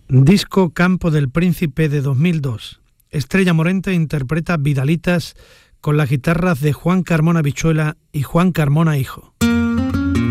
Disco Campo del Príncipe de 2002. Estrella Morente interpreta Vidalitas con las guitarras de Juan Carmona Bichuela y Juan Carmona Hijo.